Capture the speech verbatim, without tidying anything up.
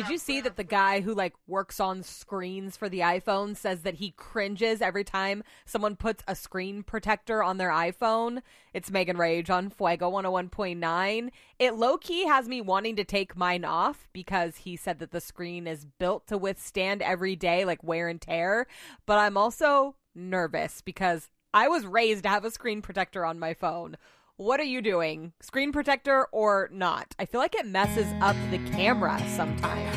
Did you see that the guy who like works on screens for the iPhone says that he cringes every time someone puts a screen protector on their iPhone? It's Megan Rage on Fuego one oh one point nine. It low-key has me wanting to take mine off because he said that the screen is built to withstand every day, like wear and tear. But I'm also nervous because I was raised to have a screen protector on my phone. What are you doing? Screen protector or not? I feel like it messes up the camera sometimes.